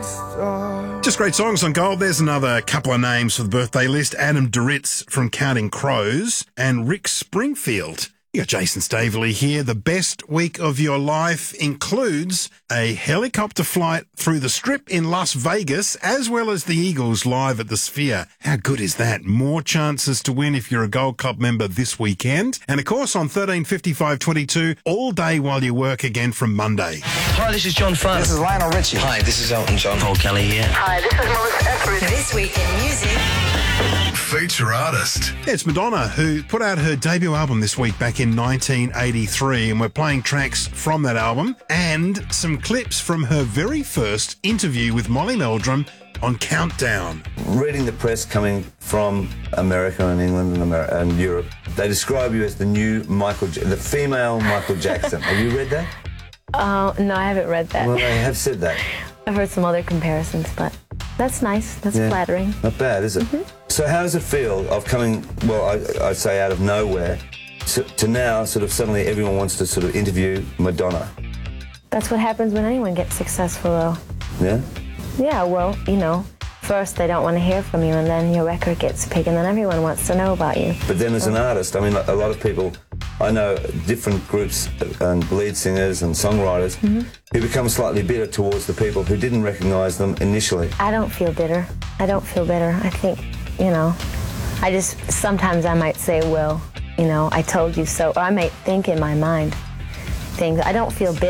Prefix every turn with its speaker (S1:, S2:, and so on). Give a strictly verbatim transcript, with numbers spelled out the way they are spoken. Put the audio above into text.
S1: Just great songs on Gold. There's another couple of names for the birthday list. Adam Duritz from Counting Crows and Rick Springfield. You got Jason Staveley here. The best week of your life includes a helicopter flight through the Strip in Las Vegas, as well as the Eagles live at the Sphere. How good is that? More chances to win if you're a Gold Club member this weekend. And of course, on thirteen fifty-five twenty-two, all day while you work again from Monday.
S2: Hi, this is John Farr.
S3: This is Lionel Richie.
S2: Hi, this is Elton John. Paul Kelly here.
S4: Hi, this is Melissa Etheridge.
S5: This week in music.
S6: Feature artist.
S1: It's Madonna, who put out her debut album this week back in nineteen eighty-three, and we're playing tracks from that album and some clips from her very first interview with Molly Meldrum on Countdown.
S3: Reading the press coming from America and England and, America and Europe, they describe you as the new Michael, J- the female Michael Jackson. Have you read that?
S7: Oh, uh, no, I haven't read that.
S3: Well, they have said that.
S7: I've heard some other comparisons, but that's nice. That's
S3: Yeah.
S7: flattering.
S3: Not bad, is it?
S7: Mm-hmm.
S3: So how does it feel of coming, well, I, I'd say out of nowhere, to, to now sort of suddenly everyone wants to sort of interview Madonna?
S7: That's what happens when anyone gets successful, though.
S3: Yeah?
S7: Yeah, well, you know, first they don't want to hear from you, and then your record gets big, and then everyone wants to know about you.
S3: But then as an artist, I mean, a lot of people, I know different groups and lead singers and songwriters
S7: Mm-hmm.
S3: who become slightly bitter towards the people who didn't recognise them initially.
S7: I don't feel bitter. I don't feel bitter. I think, you know, I just, sometimes I might say, well, you know, I told you so, or I might think in my mind things. I don't feel bitter.